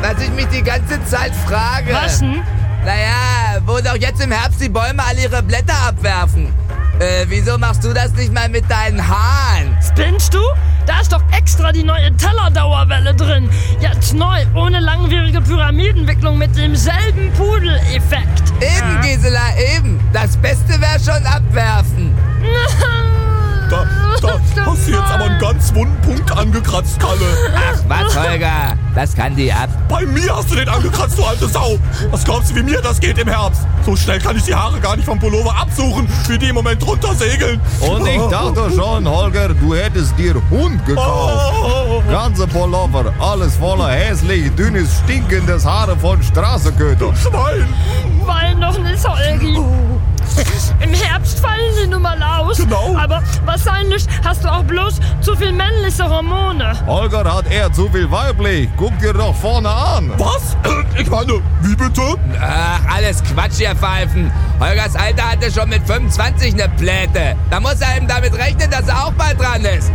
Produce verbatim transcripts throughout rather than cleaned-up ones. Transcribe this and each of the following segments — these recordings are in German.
das ich mich die ganze Zeit frage. Was denn? Naja, wo doch jetzt im Herbst die Bäume alle ihre Blätter abwerfen. Äh, wieso machst du das nicht mal mit deinen Haaren? Spinnst du? Da ist doch extra die neue Tellerdauerwelle drin. Jetzt neu, ohne langwierige Pyramidenwicklung mit demselben Pudeleffekt. Eben, Ja. Gisela, eben. Das Beste wäre schon abwerfen. Da, da hast du jetzt aber einen ganz wunden Punkt angekratzt, Kalle. Ach was, Holger, das kann die ab. Bei mir hast du den angekratzt, du alte Sau. Was glaubst du, wie mir das geht im Herbst? So schnell kann ich die Haare gar nicht vom Pullover absuchen, wie die im Moment runter segeln. Und ich dachte schon, Holger, du hättest dir Hund gekauft. Oh. Ganze Pullover, alles voller hässlich, dünnes, stinkendes Haare von Straßenköter. Schwein. Wein doch nicht, Holgi. Im Herbst fallen sie nun mal aus. Genau. Aber wahrscheinlich hast du auch bloß zu viel männliche Hormone. Holger hat eher zu viel weiblich. Guck dir doch vorne an. Was? Ich meine, wie bitte? Ach, alles Quatsch, ihr Pfeifen. Holgers Alter hatte schon mit fünfundzwanzig eine Pläte. Da muss er eben damit rechnen, dass er auch bald dran ist.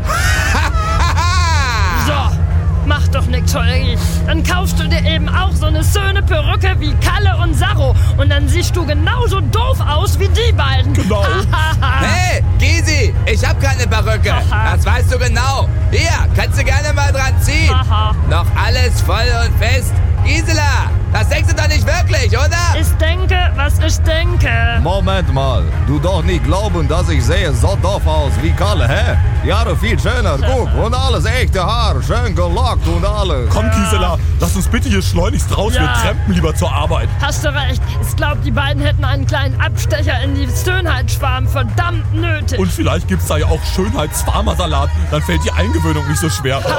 So, mach doch nix, Holgi. Dann kaufst du dir eben auch so eine schöne Perücke wie Kalle und Sarro. Und dann siehst du genauso doof aus wie die beiden. Genau. Hey, Gysi, ich hab keine Perücke. Aha. Das weißt du genau. Hier, kannst du gerne mal dran ziehen. Aha. Noch alles voll und fest. Gisela, das denkst du doch nicht wirklich, oder? Ich denke, was ich denke. Moment mal, du doch nicht glauben, dass ich sehe so doof aus wie Kalle, hä? Jahre viel schöner, guck, und alles echte Haar, schön gelockt und alles. Komm, Gisela, lass uns bitte hier schleunigst raus. Ja. Wir trampen lieber zur Arbeit. Hast du recht. Ich glaube, die beiden hätten einen kleinen Abstecher in die Schönheitsschwarm verdammt nötig. Und vielleicht gibt's da ja auch Schönheitsfarmersalat. Dann fällt die Eingewöhnung nicht so schwer.